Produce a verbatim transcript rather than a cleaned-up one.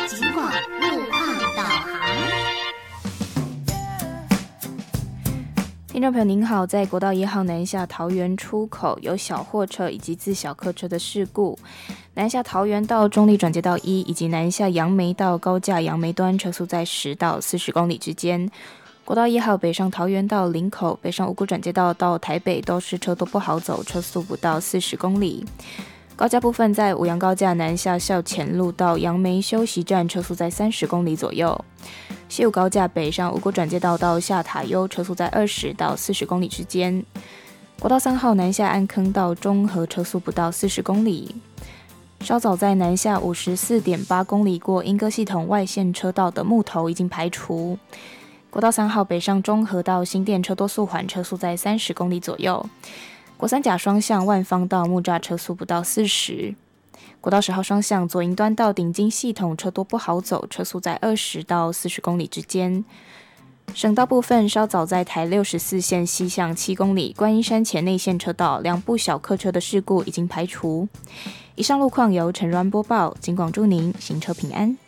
警广路况导航。 听众朋友您好，在国道一号南下桃园出口有小货车以及自小客车的事故，南下桃园到中立转接道一以及南下杨梅到高架杨梅端车速在十到四十公里之间。国道一号北上桃园到林口，北上五股转接道到台北都是车多不好走，车速不到四十公里。高架部分在五杨高架南下校前路到杨梅休息站，车速在三十公里左右。西武高架北上五股转接道到下塔悠，车速在二十到四十公里之间。国道三号南下安坑到中和，车速不到四十公里。稍早在南下五十四点八公里过莺歌系统外线车道的木头已经排除。国道三号北上中和到新店车多速缓，车速在三十公里左右。国三甲双向万方到木栅车速不到四十。国道十号双向左营端到顶金系统车多不好走，车速在二十到四十公里之间。省道部分稍早在台六十四线西向七公里观音山前内线车道两部小客车的事故已经排除。以上路况由陈软播报，警广祝您行车平安。